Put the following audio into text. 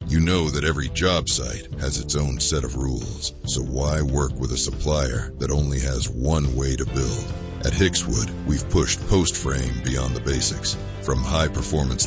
You know that every job site has its own set of rules, so why work with a supplier that only has one way to build? At Hickswood, we've pushed post-frame beyond the basics. From high-performance